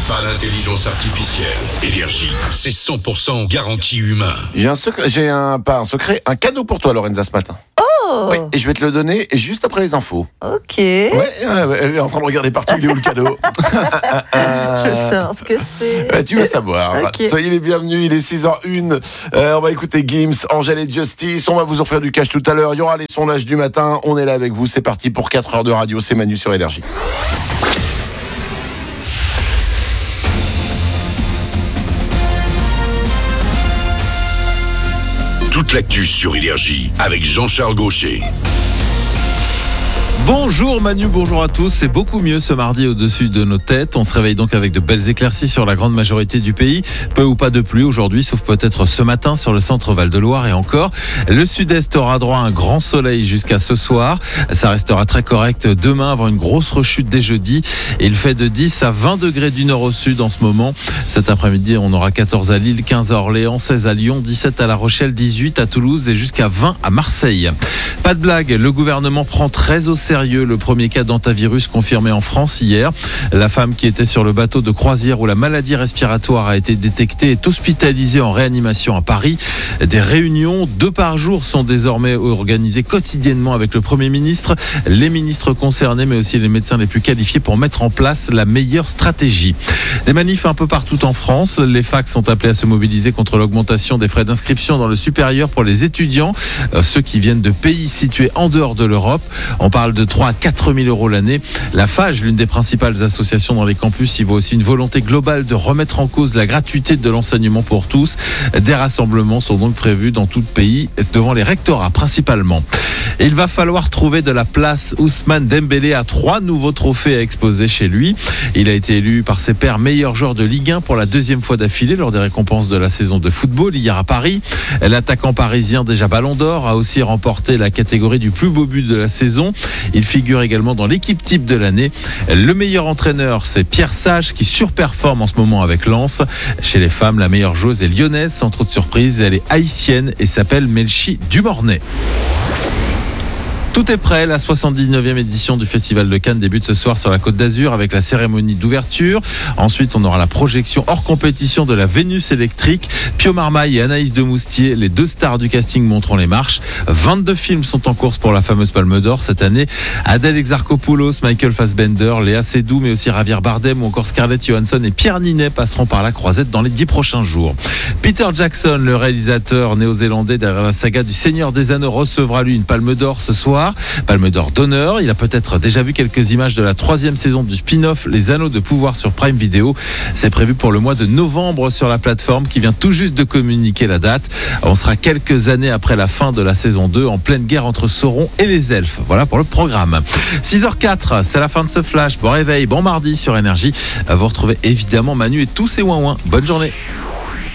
pas l'intelligence artificielle. Énergie, c'est 100% garantie humain. Un cadeau pour toi, Lorenza, ce matin. Oh. Oui, et je vais te le donner juste après les infos. Ok. Ouais, elle est en train de regarder partout, il est où le cadeau? Je sais ce que c'est. Tu vas savoir. Okay. Soyez les bienvenus, il est 6h01. On va écouter Gims, Angèle et Justice. On va vous offrir du cash tout à l'heure. Il y aura les sondages du matin. On est là avec vous. C'est parti pour 4 heures de radio. C'est Manu sur Énergie. Toute l'actu sur Énergie avec Jean-Charles Gaucher. Bonjour Manu, bonjour à tous. C'est beaucoup mieux ce mardi au-dessus de nos têtes. On se réveille donc avec de belles éclaircies sur la grande majorité du pays. Peu ou pas de pluie aujourd'hui, sauf peut-être ce matin sur le centre Val-de-Loire et encore. Le sud-est aura droit à un grand soleil jusqu'à ce soir. Ça restera très correct demain avant une grosse rechute dès jeudi. Et il fait de 10 à 20 degrés du nord au sud en ce moment. Cet après-midi, on aura 14 à Lille, 15 à Orléans, 16 à Lyon, 17 à La Rochelle, 18 à Toulouse et jusqu'à 20 à Marseille. Pas de blague, le gouvernement prend très au sérieux le premier cas d'hantavirus confirmé en France hier. La femme qui était sur le bateau de croisière où la maladie respiratoire a été détectée est hospitalisée en réanimation à Paris. Des réunions 2 par jour sont désormais organisées quotidiennement avec le Premier ministre, les ministres concernés mais aussi les médecins les plus qualifiés pour mettre en place la meilleure stratégie. Des manifs un peu partout en France. Les facs sont appelés à se mobiliser contre l'augmentation des frais d'inscription dans le supérieur pour les étudiants, ceux qui viennent de pays situés en dehors de l'Europe. On parle de 3 à 4 000 euros l'année. La FAGE, l'une des principales associations dans les campus, y voit aussi une volonté globale de remettre en cause la gratuité de l'enseignement pour tous. Des rassemblements sont donc prévus dans tout le pays, devant les rectorats principalement. Et il va falloir trouver de la place. Ousmane Dembélé a 3 nouveaux trophées à exposer chez lui. Il a été élu par ses pairs meilleur joueur de Ligue 1 pour la 2e fois d'affilée lors des récompenses de la saison de football hier à Paris. L'attaquant parisien, déjà Ballon d'Or, a aussi remporté la catégorie du plus beau but de la saison. Il figure également dans l'équipe type de l'année. Le meilleur entraîneur, c'est Pierre Sage qui surperforme en ce moment avec Lens. Chez les femmes, la meilleure joueuse est lyonnaise, sans trop de surprise. Elle est haïtienne et s'appelle Melchi Dumornay. Tout est prêt, la 79e édition du Festival de Cannes débute ce soir sur la Côte d'Azur avec la cérémonie d'ouverture. Ensuite, on aura la projection hors compétition de la Vénus électrique. Pio Marmaille et Anaïs Demoustier, les 2 stars du casting, monteront les marches. 22 films sont en course pour la fameuse Palme d'Or cette année. Adèle Exarchopoulos, Michael Fassbender, Léa Seydoux, mais aussi Javier Bardem ou encore Scarlett Johansson et Pierre Ninet passeront par la croisette dans les 10 prochains jours. Peter Jackson, le réalisateur néo-zélandais derrière la saga du Seigneur des Anneaux, recevra lui une Palme d'Or ce soir. Palme d'Or d'honneur. Il a peut-être déjà vu quelques images de la 3e saison du spin-off Les Anneaux de Pouvoir sur Prime Video. C'est prévu pour le mois de novembre sur la plateforme qui vient tout juste de communiquer la date. On sera quelques années après la fin de la saison 2 en pleine guerre entre Sauron et les elfes. Voilà pour le programme. 6h04, c'est la fin de ce flash. Bon réveil, bon mardi sur Énergie. Vous retrouvez évidemment Manu et tous ses ouin-ouin. Bonne journée.